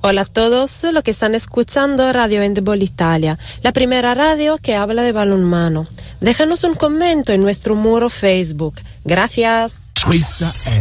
Hola a todos los que están escuchando Radio Handball Italia, la primera radio que habla de balonmano. Déjanos un comentario en nuestro muro Facebook. Gracias.